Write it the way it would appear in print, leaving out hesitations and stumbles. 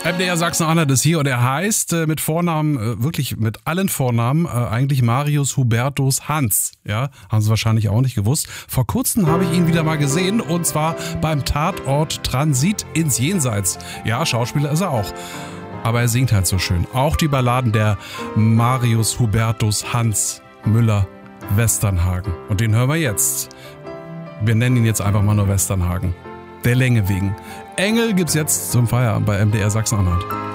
MDR Sachsen-Anhalt ist hier und er heißt mit Vornamen, wirklich mit allen Vornamen, eigentlich Marius Hubertus Hans. Ja, haben Sie wahrscheinlich auch nicht gewusst. Vor kurzem habe ich ihn wieder mal gesehen und zwar beim Tatort Transit ins Jenseits. Ja, Schauspieler ist er auch. Aber er singt halt so schön. Auch die Balladen der Marius Hubertus Hans Müller Westernhagen. Und den hören wir jetzt. Wir nennen ihn jetzt einfach mal nur Westernhagen. Der Länge wegen. Engel gibt's jetzt zum Feierabend bei MDR Sachsen-Anhalt.